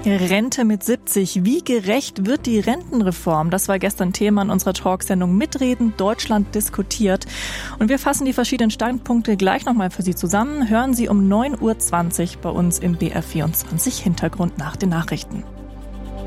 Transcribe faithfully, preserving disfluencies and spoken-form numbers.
Rente mit siebzig. Wie gerecht wird die Rentenreform? Das war gestern Thema in unserer Talksendung Mitreden Deutschland diskutiert. Und wir fassen die verschiedenen Standpunkte gleich nochmal für Sie zusammen. Hören Sie um neun Uhr zwanzig bei uns im B R vierundzwanzig Hintergrund nach den Nachrichten.